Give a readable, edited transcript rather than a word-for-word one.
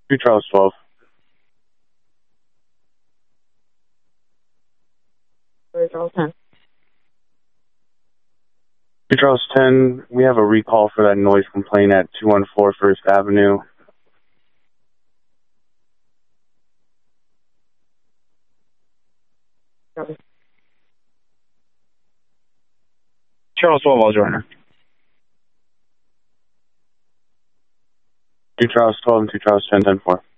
2 Charles 12. 2 Charles 10. 2 Charles 10, we have a recall for that noise complaint at 214 First Avenue. Copy. Charles 12, all joiner. 2 Charles 12 and 2 Charles 10, 10-4.